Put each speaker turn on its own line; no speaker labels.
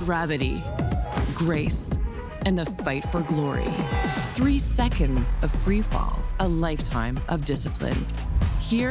gravity, grace, and the fight for glory. 3 seconds of free fall, a lifetime of discipline. Here